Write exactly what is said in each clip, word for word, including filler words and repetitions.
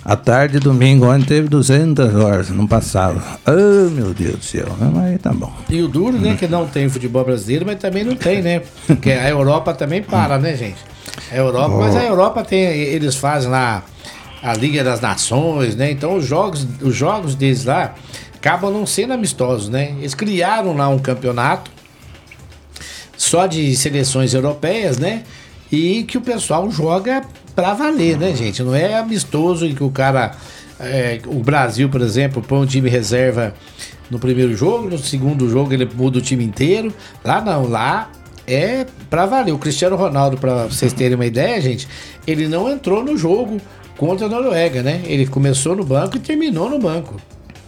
À tarde, domingo, ontem teve duzentas horas, não passava. Oh, meu Deus do céu, mas tá bom. E o duro, né, que não tem futebol brasileiro, mas também não tem, né? Porque a Europa também para, né, gente? A Europa, oh. Mas a Europa tem, eles fazem lá a Liga das Nações, né? Então os jogos, os jogos deles lá acabam não sendo amistosos, né? Eles criaram lá um campeonato só de seleções europeias, né? E que o pessoal joga pra valer, né, gente? Não é amistoso em que o cara... É, o Brasil, por exemplo, põe um time reserva no primeiro jogo, no segundo jogo ele muda o time inteiro. Lá não, lá é pra valer. O Cristiano Ronaldo, pra vocês terem uma ideia, gente, ele não entrou no jogo contra a Noruega, né? Ele começou no banco e terminou no banco.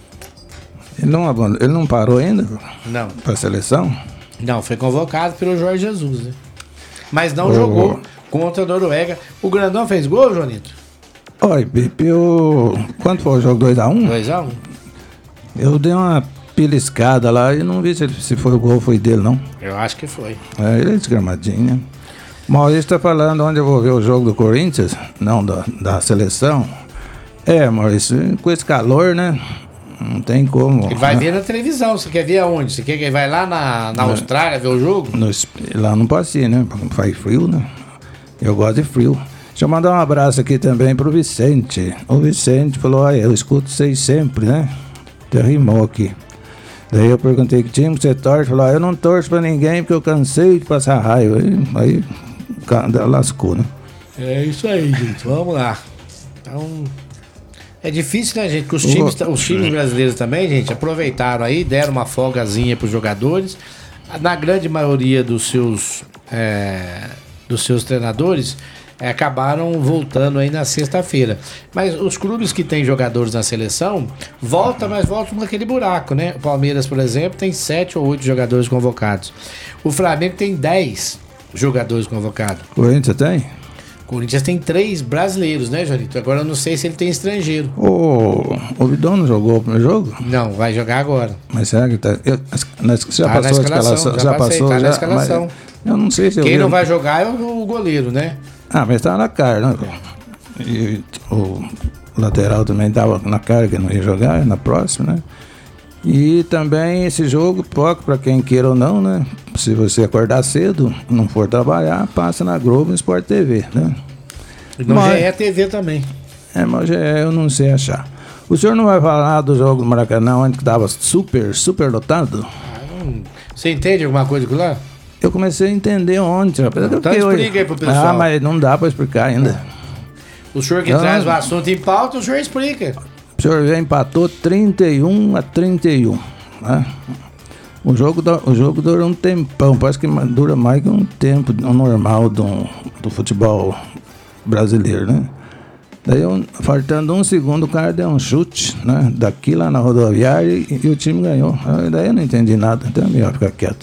Ele não, ele não parou ainda? Não. Pra seleção? Não, foi convocado pelo Jorge Jesus, né? Mas não oh. jogou contra a Noruega. O Grandão fez gol, Joanito? Oi, Pipe, eu... Quanto foi o jogo? dois a um? dois a um. Eu dei uma beliscada lá e não vi se, se foi o gol, foi dele, não. Eu acho que foi. É, ele é desgramadinho, né? Maurício tá falando onde eu vou ver o jogo do Corinthians, não da, da seleção. É, Maurício, com esse calor, né? Não tem como. Ele vai ver na televisão. Você quer ver aonde? Você quer que ele vai lá na, na Austrália ver o jogo? No, lá não pode ser, né? Faz frio, né? Eu gosto de frio. Deixa eu mandar um abraço aqui também pro Vicente. O Vicente falou, olha, eu escuto vocês sempre, né? Até rimou aqui. Daí eu perguntei que time você torce. Falou, ah, eu não torço pra ninguém porque eu cansei de passar raiva. Aí, aí lascou, né? É isso aí, gente. Vamos lá. Então... É difícil, né, gente? Porque os times, os times brasileiros também, gente, aproveitaram aí, deram uma folgazinha pros jogadores. Na grande maioria dos seus, é, dos seus treinadores, é, acabaram voltando aí na sexta-feira. Mas os clubes que têm jogadores na seleção, voltam, mas voltam naquele buraco, né? O Palmeiras, por exemplo, tem sete ou oito jogadores convocados. O Flamengo tem dez jogadores convocados. O Corinthians tem? O Corinthians tem três brasileiros, né, Jonito? Agora eu não sei se ele tem estrangeiro. O, o Vidão não jogou o primeiro jogo? Não, vai jogar agora. Mas será que tá... Eu, você já tá passou a escalação? Já, já passei, passou? Tá já, na escalação. Eu não sei se Quem eu vi... não vai jogar é o, o goleiro, né? Ah, mas tava na cara, né? E o lateral também tava na cara que não ia jogar, na próxima, né? E também esse jogo, pouco para quem queira ou não, né? Se você acordar cedo, não for trabalhar, passa na Globo, no Sport T V, né? No mas, G E T V também. É, mas G E eu não sei achar. O senhor não vai falar do jogo do Maracanã, onde que tava super, super lotado? Ah, não... Você entende alguma coisa com lá? Eu comecei a entender ontem, rapaz. Então explica aí pro pessoal. Ah, mas não dá para explicar ainda. O senhor que não. traz o assunto em pauta, o senhor explica. O senhor já empatou trinta e um a trinta e um, né? O jogo, o jogo dura um tempão, parece que dura mais que um tempo normal do, do futebol brasileiro, né? Daí, um, faltando um segundo, o cara deu um chute, né? Daqui lá na rodoviária e, e o time ganhou. Daí eu não entendi nada, então é melhor ficar quieto.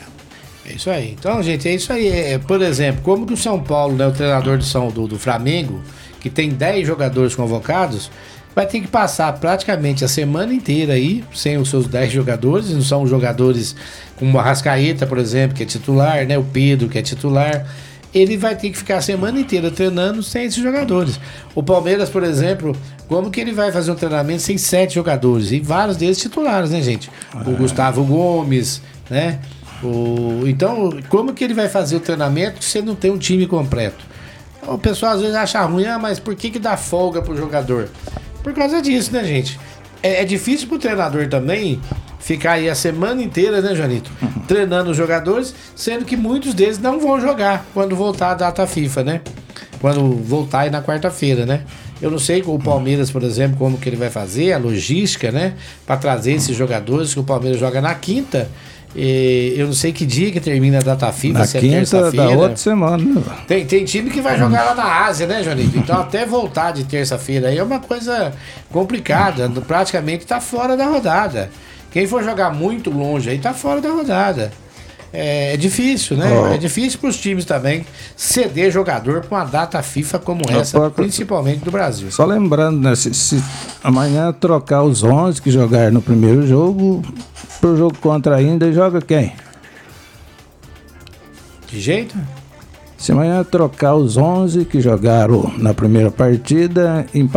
É isso aí. Então, gente, é isso aí. É, por exemplo, como que o São Paulo, né, o treinador de São, do, do Flamengo, que tem dez jogadores convocados, vai ter que passar praticamente a semana inteira aí, sem os seus dez jogadores, não são jogadores como o Arrascaeta, por exemplo, que é titular, né? O Pedro, que é titular. Ele vai ter que ficar a semana inteira treinando sem esses jogadores. O Palmeiras, por exemplo, como que ele vai fazer um treinamento sem sete jogadores? E vários deles titulares, né, gente? O é. Gustavo Gomes, né? O... Então, como que ele vai fazer o treinamento se ele não tem um time completo? O pessoal às vezes acha ruim, ah, mas por que que dá folga pro jogador? Por causa disso, né, gente? É, é difícil pro treinador também ficar aí a semana inteira, né, Janito? Uhum. Treinando os jogadores, sendo que muitos deles não vão jogar quando voltar a data FIFA, né? Quando voltar aí na quarta-feira, né? Eu não sei com o Palmeiras, por exemplo, como que ele vai fazer, a logística, né? Para trazer esses jogadores, que o Palmeiras joga na quinta. E eu não sei que dia que termina a data FIFA, na se é quinta terça-feira. da outra semana, né? Tem, tem time que vai jogar lá na Ásia, né, Jonito? Então até voltar de terça-feira aí é uma coisa complicada. Praticamente tá fora da rodada. Quem for jogar muito longe aí tá fora da rodada. É, é difícil, né? Oh. É difícil para os times também ceder jogador com uma data FIFA como essa, oh, principalmente do Brasil. Só lembrando, né? Se, se amanhã trocar os onze que jogaram no primeiro jogo pro jogo contra a Índia, joga quem? De jeito? Se amanhã trocar os onze que jogaram na primeira partida,